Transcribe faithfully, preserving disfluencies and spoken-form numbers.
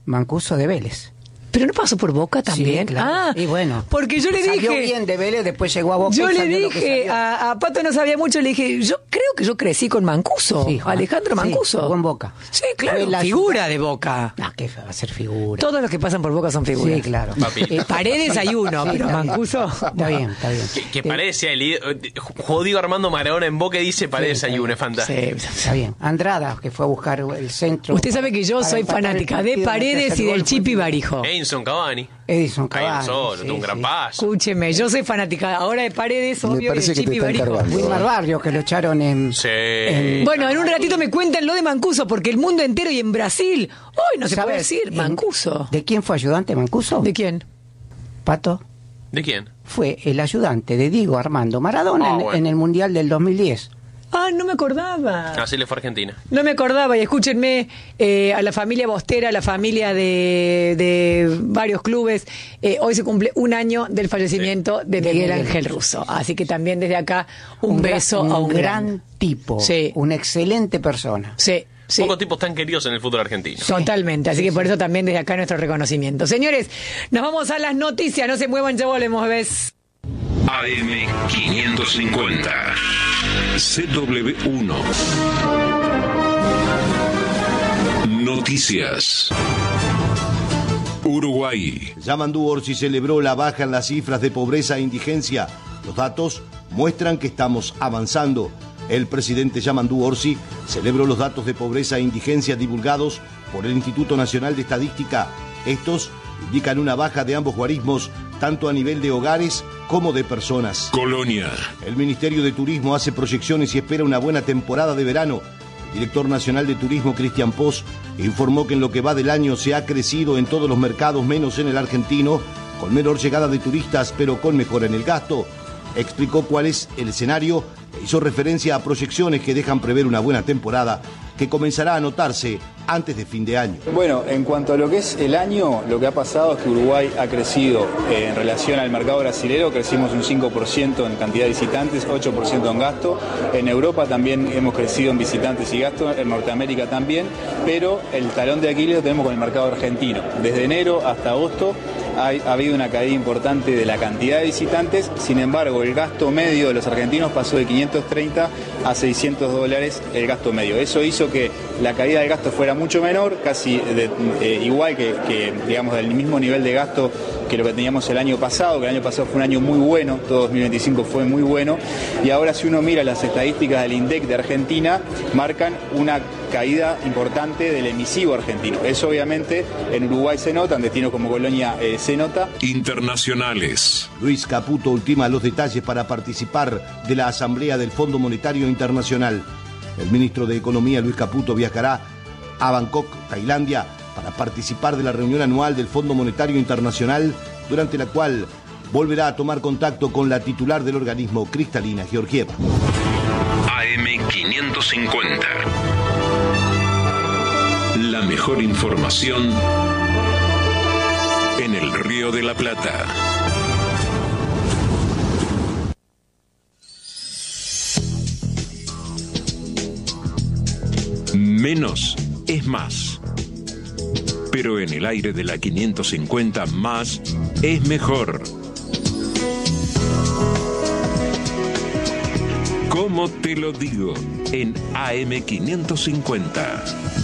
Mancuso de Vélez. Pero no pasó por Boca también. Sí, claro. Ah, y bueno. Porque yo le dije. Salió bien de Vélez, después llegó a Boca. Yo y le salió dije, a, a Pato no sabía mucho, le dije, yo creo que yo crecí con Mancuso. Sí, Alejandro Mancuso. Sí, jugó en Boca. Sí, claro. La figura de Boca. No, ¿qué va a ser figura? Todos los que pasan por Boca son figuras. Sí, claro. Eh, Paredes hay uno, sí, pero Mancuso. Está bien, está bien. Que, que Paredes sea el jugó Diego Armando Maradona en Boca y dice Paredes sí, hay uno, es fantástico. Sí, está bien. Andrada, que fue a buscar el centro. Usted sabe que yo soy fanática de Paredes y del Chipi Barijo. Edinson Cavani. Edison Cavani. Solo, sí, tuvo un gran sí. paso. Escúcheme, yo soy fanática ahora de Paredes, obvio, y de Chipi Barijo. Wilmar Barrios, que lo echaron en, sí. en... Bueno, en un ratito me cuentan lo de Mancuso, porque el mundo entero y en Brasil, hoy no se puede decir Mancuso. ¿De quién fue ayudante Mancuso? ¿De quién? Pato. ¿De quién? Fue el ayudante de Diego Armando Maradona oh, en, bueno. en el Mundial del dos mil diez. Ah, no me acordaba. Así le fue a Argentina. No me acordaba, y escúchenme, eh, a la familia Bostera, a la familia de, de varios clubes, eh, hoy se cumple un año del fallecimiento sí. de Miguel Ángel Russo. Así que también desde acá un, un beso gran, a un gran, gran tipo, sí. una excelente persona. Sí. Sí. Pocos tipos tan queridos en el fútbol argentino. Totalmente, así sí, que sí. por eso también desde acá nuestro reconocimiento. Señores, nos vamos a las noticias, no se muevan, ya volvemos, ¿ves? A M quinientos cincuenta C W uno Noticias. Uruguay. Yamandu Orsi celebró la baja en las cifras de pobreza e indigencia. Los datos muestran que estamos avanzando. El presidente Yamandu Orsi celebró los datos de pobreza e indigencia divulgados por el Instituto Nacional de Estadística. Estos indican una baja de ambos guarismos, tanto a nivel de hogares como de personas. Colonia. El Ministerio de Turismo hace proyecciones y espera una buena temporada de verano. El director nacional de Turismo, Cristian Pos, informó que en lo que va del año se ha crecido en todos los mercados, menos en el argentino, con menor llegada de turistas, pero con mejora en el gasto. Explicó cuál es el escenario e hizo referencia a proyecciones que dejan prever una buena temporada que comenzará a notarse antes de fin de año. Bueno, en cuanto a lo que es el año, lo que ha pasado es que Uruguay ha crecido eh, en relación al mercado brasilero, crecimos un cinco por ciento en cantidad de visitantes, ocho por ciento en gasto. En Europa también hemos crecido en visitantes y gasto, en Norteamérica también, pero el talón de Aquiles lo tenemos con el mercado argentino. Desde enero hasta agosto ha, ha habido una caída importante de la cantidad de visitantes, sin embargo el gasto medio de los argentinos pasó de quinientos treinta a seiscientos dólares el gasto medio. Eso hizo que la caída del gasto fuera mucho menor, casi de, eh, igual que, que, digamos, del mismo nivel de gasto que lo que teníamos el año pasado, que el año pasado fue un año muy bueno, todo dos mil veinticinco fue muy bueno, y ahora si uno mira las estadísticas del INDEC de Argentina, marcan una caída importante del emisivo argentino. Eso obviamente en Uruguay se nota, en destinos como Colonia eh, se nota. Internacionales. Luis Caputo ultima los detalles para participar de la Asamblea del Fondo Monetario Internacional. El ministro de Economía, Luis Caputo, viajará a Bangkok, Tailandia, para participar de la reunión anual del Fondo Monetario Internacional, durante la cual volverá a tomar contacto con la titular del organismo, Cristalina Georgieva. A M quinientos cincuenta. La mejor información en el Río de la Plata. Menos es más. Pero en el aire de la quinientos cincuenta, más es mejor. ¿Cómo te lo digo? En A M quinientos cincuenta.